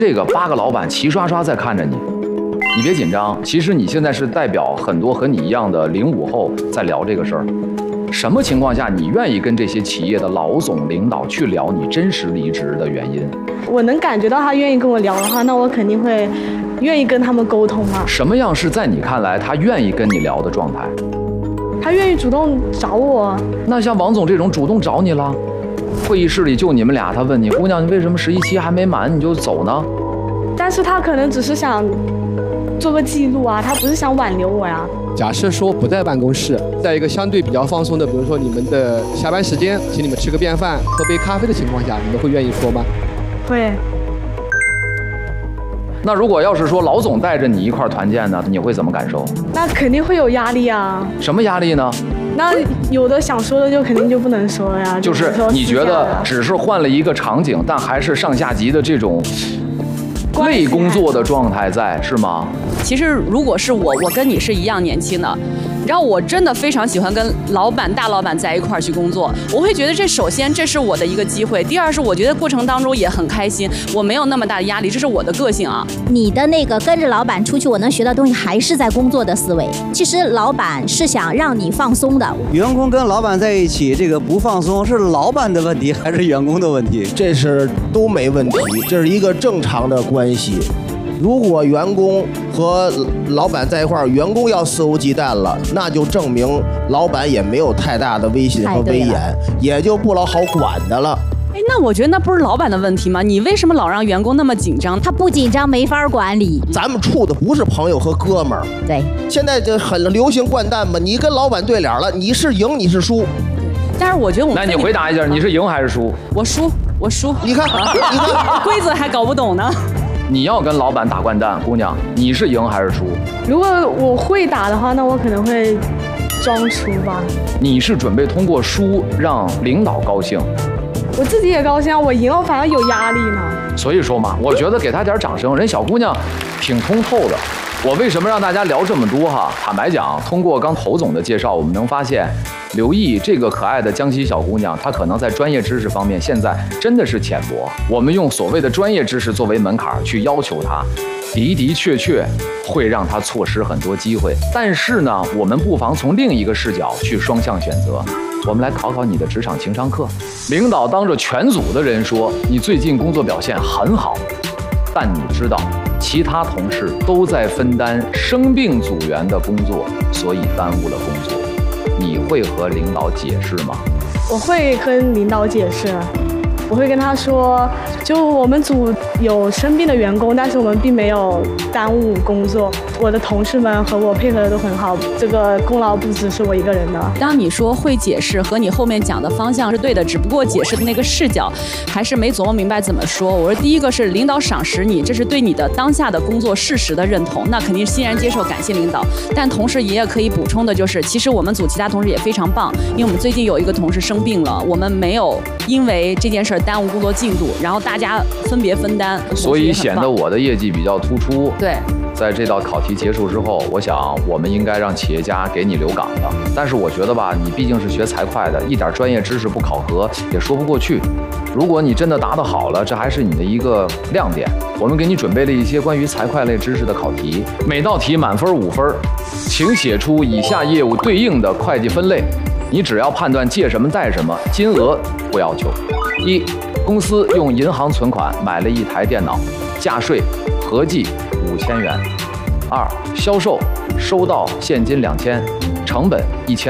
这个8个老板齐刷刷在看着你，你别紧张。其实你现在是代表很多和你一样的05后在聊这个事儿。什么情况下你愿意跟这些企业的老总领导去聊你真实离职的原因？ 我能感觉到他愿意跟我聊的话，那我肯定会愿意跟他们沟通啊。 什么样是在你看来他愿意跟你聊的状态？ 他愿意主动找我。 那像王总这种主动找你了，会议室里就你们俩，他问你姑娘，你为什么11期还没满你就走呢？ 但是他可能只是想做个记录啊，他不是想挽留我呀。 假设说不在办公室，在一个相对比较放松的，比如说你们的下班时间，请你们吃个便饭、喝杯咖啡的情况下，你们会愿意说吗？ 会。 那如果要是说老总带着你一块儿团建呢，你会怎么感受？ 那肯定会有压力啊。 什么压力呢？ 那有的想说的就肯定就不能说了呀。 就是你觉得只是换了一个场景，但还是上下级的这种类工作的状态在，是吗？ 其实如果是我跟你是一样年轻的，你知道我真的非常喜欢跟大老板在一块儿去工作。我会觉得首先这是我的一个机会，第二是我觉得过程当中也很开心，我没有那么大的压力，这是我的个性啊。 你的那个跟着老板出去，我能学到东西还是在工作的思维。其实老板是想让你放松的。 员工跟老板在一起，这个不放松是老板的问题还是员工的问题？ 这是都没问题，这是一个正常的关系。如果员工和老板在一块儿，员工要肆无忌惮了，那就证明老板也没有太大的威信和威严，也就不老好管的了。 那我觉得那不是老板的问题吗？你为什么老让员工那么紧张？ 他不紧张没法管理。 咱们处的不是朋友和哥们儿。 对， 现在这很流行掼蛋嘛，你跟老板对脸了，你是赢你是输。 但是我觉得那你回答一下，你是赢还是输？ 我输。 你看， 规则还搞不懂呢。 你要跟老板打掼蛋，姑娘，你是赢还是输？ 如果我会打的话，那我可能会装输吧。 你是准备通过输让领导高兴？ 我自己也高兴啊，我赢了反而有压力呢。 所以说嘛，我觉得给她点掌声，人小姑娘挺通透的。我为什么让大家聊这么多哈？坦白讲，通过刚侯总的介绍，我们能发现，刘毅这个可爱的江西小姑娘，她可能在专业知识方面现在真的是浅薄。我们用所谓的专业知识作为门槛去要求她，的确会让她错失很多机会。但是呢，我们不妨从另一个视角去双向选择。我们来考考你的职场情商课。领导当着全组的人说，你最近工作表现很好，但你知道其他同事都在分担生病组员的工作，所以耽误了工作。你会和领导解释吗？ 我会跟领导解释，我会跟他说，就我们组有生病的员工，但是我们并没有耽误工作，我的同事们和我配合的都很好，这个功劳不只是我一个人的。 当你说会解释和你后面讲的方向是对的，只不过解释的那个视角还是没琢磨明白怎么说。我说第一个是领导赏识你，这是对你的当下的工作事实的认同，那肯定欣然接受，感谢领导。但同时也可以补充的就是，其实我们组其他同事也非常棒，因为我们最近有一个同事生病了，我们没有因为这件事耽误工作进度，然后大家分别分担， 所以显得我的业绩比较突出。 对。 在这道考题结束之后，我想我们应该让企业家给你留岗的。但是我觉得吧，你毕竟是学财会的，一点专业知识不考核也说不过去。如果你真的答得好了，这还是你的一个亮点。我们给你准备了一些关于财会类知识的考题，每道题满分5分，请写出以下业务对应的会计分类。你只要判断借什么贷什么，金额不要求。1. 公司用银行存款买了一台电脑，价税合计5000元。2. 销售收到现金2000，成本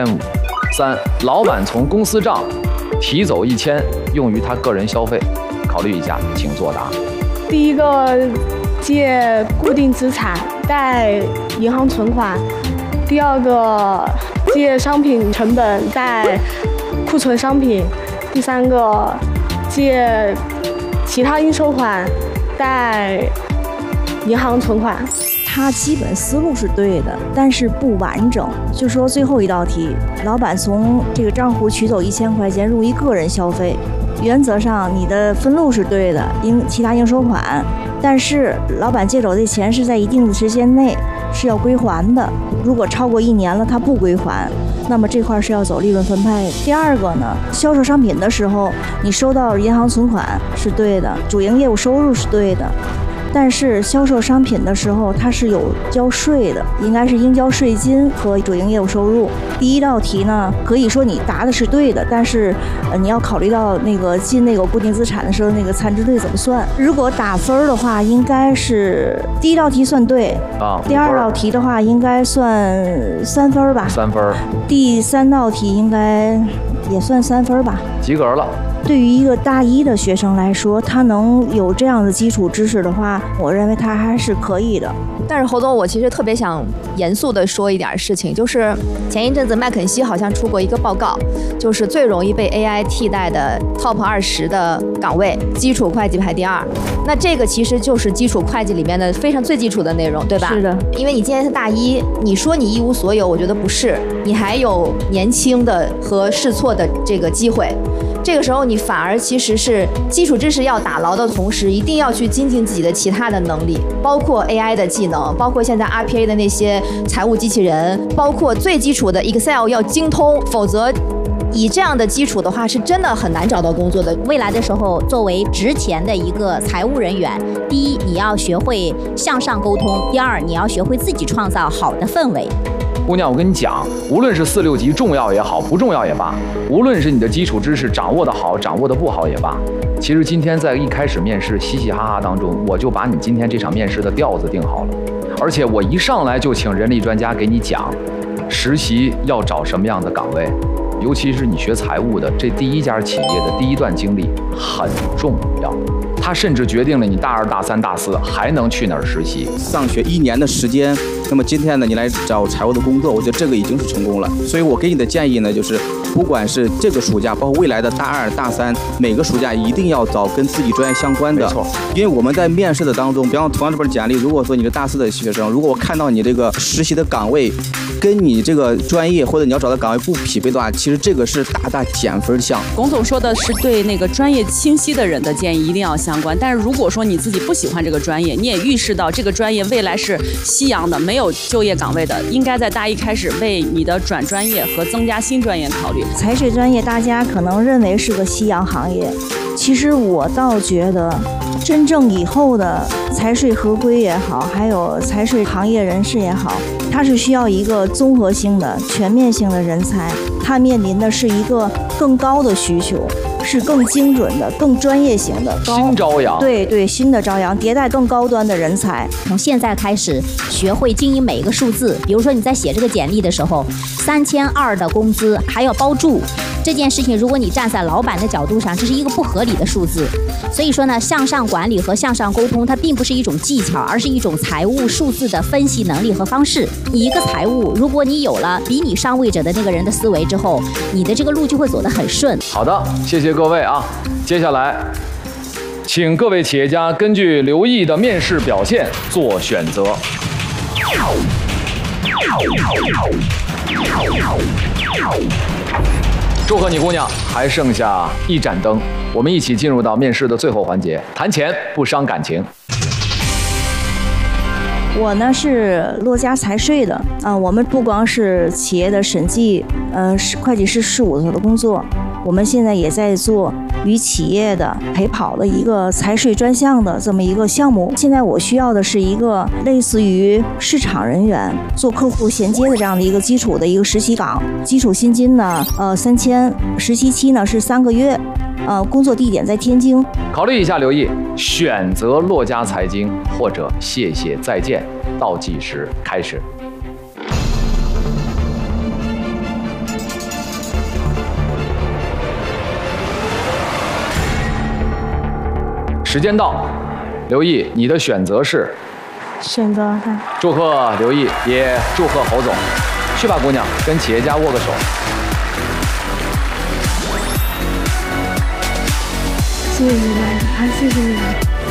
1500。3. 老板从公司账提走1000，用于他个人消费。考虑一下，请作答。 第一个，借固定资产贷银行存款；第二个，借商品成本贷库存商品；第三个，借其他应收款贷银行存款。 他基本思路是对的，但是不完整。就说最后一道题，老板从这个账户取走1000块钱入于个人消费，原则上你的分路是对的，其他应收款，但是老板借走这钱是在一定的时间内是要归还的，如果超过1年了他不归还，那么这块是要走利润分配。第二个呢，销售商品的时候你收到银行存款是对的，主营业务收入是对的， 但是销售商品的时候，它是有交税的，应该是应交税金和主营业务收入。第一道题呢，可以说你答的是对的，但是你要考虑到那个进那个固定资产的时候，那个残值税怎么算。如果打分的话，应该是第一道题算对啊， 第二道题的话应该算3分吧 ，3分。 第三道题应该也算3分吧， 及格了。 对于一个大一的学生来说，他能有这样的基础知识的话，我认为他还是可以的。 但是侯总，我其实特别想严肃地说一点事情，就是前一阵子麦肯锡好像出过一个报告，就是最容易被 AI 替代的 Top 20的岗位，基础会计排第2。那这个其实就是基础会计里面的非常最基础的内容，对吧？ 是的。 因为你今天是大一，你说你一无所有，我觉得不是，你还有年轻的和试错的这个机会。这个时候你反而其实是基础知识要打牢的同时，一定要去精进自己的其他的能力，包括 AI 的技能，包括现在 RPA 的那些财务机器人，包括最基础的 Excel 要精通，否则以这样的基础的话，是真的很难找到工作的。 未来的时候，作为职前的一个财务人员，第一，你要学会向上沟通；第二，你要学会自己创造好的氛围。 姑娘，我跟你讲，无论是4、6级重要也好，不重要也罢，无论是你的基础知识掌握的好，掌握的不好也罢，其实今天在一开始面试嘻嘻哈哈当中，我就把你今天这场面试的调子定好了，而且我一上来就请人力专家给你讲，实习要找什么样的岗位，尤其是你学财务的，这第一家企业的第一段经历很重要。它甚至决定了你大2、大3、大4还能去哪儿实习。 上学1年的时间，那么今天呢，你来找财务的工作，我觉得这个已经是成功了。所以我给你的建议呢，就是不管是这个暑假，包括未来的大2、大3，每个暑假一定要找跟自己专业相关的。 没错， 因为我们在面试的当中，比方同样这份简历，如果说你是大4的学生，如果我看到你这个实习的岗位跟你这个专业或者你要找的岗位不匹配的话，其实这个是大大减分项。 龚总说的是对那个专业清晰的人的建议一定要相关，但是如果说你自己不喜欢这个专业，你也预示到这个专业未来是夕阳的，没有就业岗位的，应该在大一开始为你的转专业和增加新专业考虑。 财税专业大家可能认为是个夕阳行业，其实我倒觉得真正以后的财税合规也好，还有财税行业人士也好，它是需要一个综合性的全面性的人才，它面临的是一个更高的需求，是更精准的、更专业型的新朝阳。 对，新的朝阳，迭代更高端的人才。 从现在开始学会经营每一个数字，比如说你在写这个简历的时候，3200的工资还要包住，这件事情如果你站在老板的角度上，这是一个不合理的数字。所以说呢，向上管理和向上沟通，它并不是一种技巧，而是一种财务数字的分析能力和方式。一个财务，如果你有了比你上位者的那个人的思维之后，你的这个路就会走得很顺。 好的，谢谢各位啊。接下来请各位企业家根据刘毅的面试表现做选择。祝贺你姑娘，还剩下1盏灯，我们一起进入到面试的最后环节，谈钱不伤感情。 我呢是洛家财税的我们不光是企业的审计，会计师事务所的工作，我们现在也在做与企业的陪跑的一个财税专项的这么一个项目。现在我需要的是一个类似于市场人员做客户衔接的这样的一个基础的一个实习岗，基础薪金呢3000，实习期呢是3个月。工作地点在天津。 考虑一下，刘毅，选择洛家财经或者谢谢再见。倒计时开始。时间到，刘毅，你的选择是？ 选择看。 祝贺刘毅，也祝贺侯总。去吧，姑娘，跟企业家握个手。 谢谢你们，谢谢你们。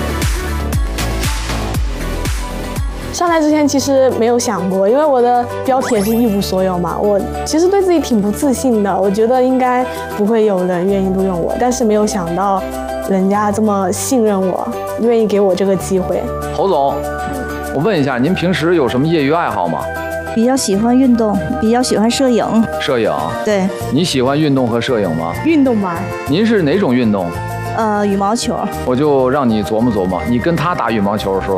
上来之前其实没有想过，因为我的标题也是一无所有嘛，我其实对自己挺不自信的，我觉得应该不会有人愿意录用我，但是没有想到人家这么信任我，愿意给我这个机会。 侯总，我问一下，您平时有什么业余爱好吗？ 比较喜欢运动，比较喜欢摄影。 摄影？ 对。 你喜欢运动和摄影吗？ 运动吧。 您是哪种运动？ 羽毛球。 我就让你琢磨琢磨，你跟他打羽毛球的时候，